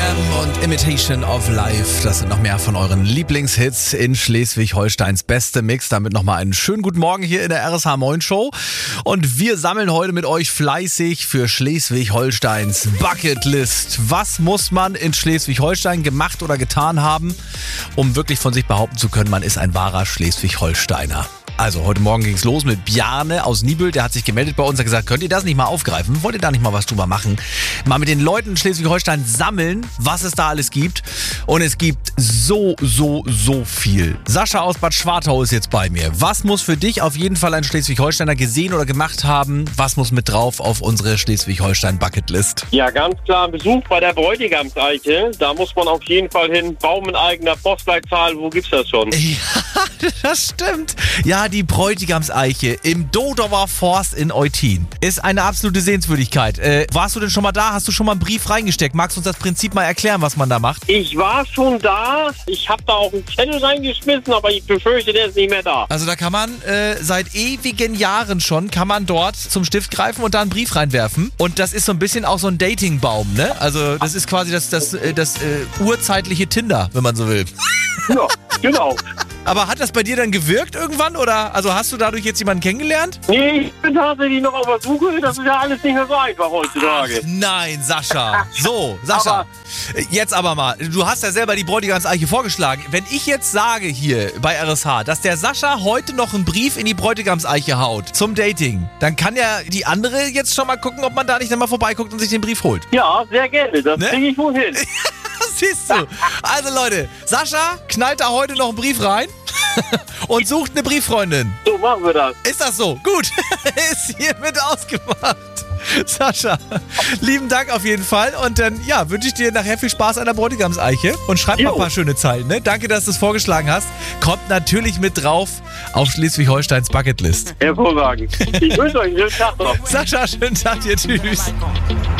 und Imitation of Life. Das sind noch mehr von euren Lieblingshits in Schleswig-Holsteins beste Mix. Damit nochmal einen schönen guten Morgen hier in der RSH Moin Show. Und wir sammeln heute mit euch fleißig für Schleswig-Holsteins Bucketlist. Was muss man in Schleswig-Holstein gemacht oder getan haben, um wirklich von sich behaupten zu können, man ist ein wahrer Schleswig-Holsteiner? Also, heute Morgen ging's los mit Bjarne aus Niebüll. Der hat sich gemeldet bei uns und gesagt, könnt ihr das nicht mal aufgreifen? Wollt ihr da nicht mal was drüber machen? Mal mit den Leuten in Schleswig-Holstein sammeln, was es da alles gibt. Und es gibt so viel. Sascha aus Bad Schwartau ist jetzt bei mir. Was muss für dich auf jeden Fall ein Schleswig-Holsteiner gesehen oder gemacht haben? Was muss mit drauf auf unsere Schleswig-Holstein-Bucketlist? Ja, ganz klar ein Besuch bei der Bräutigamseiche. Da muss man auf jeden Fall hin. Baum in eigener Postleitzahl, wo gibt's das schon? Ja, das stimmt. Ja, die Bräutigamseiche im Dodower Forst in Eutin ist eine absolute Sehenswürdigkeit. Warst du denn schon mal da? Hast du schon mal einen Brief reingesteckt? Magst du uns das Prinzip mal erklären, was man da macht? Ich war schon da. Ich habe da auch einen Zettel reingeschmissen, aber ich befürchte, der ist nicht mehr da. Also da kann man seit ewigen Jahren schon, kann man dort zum Stift greifen und da einen Brief reinwerfen. Und das ist so ein bisschen auch so ein Datingbaum, ne? Also das ist quasi das urzeitliche Tinder, wenn man so will. Ja, genau. Aber hat das bei dir dann gewirkt irgendwann? Oder also hast du dadurch jetzt jemanden kennengelernt? Nee, ich bin tatsächlich noch auf der Suche. Das ist ja alles nicht mehr so einfach heutzutage. Ach, nein, Sascha. So, Sascha. Jetzt aber mal. Du hast ja selber die Bräutigamseiche vorgeschlagen. Wenn ich jetzt sage hier bei RSH, dass der Sascha heute noch einen Brief in die Bräutigamseiche haut zum Dating, dann kann ja die andere jetzt schon mal gucken, ob man da nicht einmal vorbeiguckt und sich den Brief holt. Ja, sehr gerne. Das Ne? kriege ich wohl hin. Siehst du. Also Leute, Sascha knallt da heute noch einen Brief rein und sucht eine Brieffreundin. So machen wir das. Ist das so? Gut. Ist hiermit ausgemacht. Sascha, lieben Dank auf jeden Fall. Und dann, ja, wünsche ich dir nachher viel Spaß an der Bräutigamseiche. Und schreib mal ein paar schöne Zeilen, ne? Danke, dass du es vorgeschlagen hast. Kommt natürlich mit drauf auf Schleswig-Holsteins Bucketlist. Hervorragend. Ich wünsche euch einen schönen Tag noch. Sascha, schönen Tag dir. Tschüss.